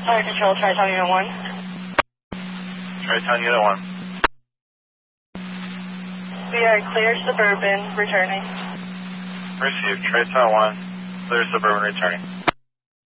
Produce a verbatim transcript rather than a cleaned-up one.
Fire Control, Tri-Town Unit one. Tri-Town Unit one. We are clear Suburban, returning. Received. Tri-Town one, clear Suburban returning.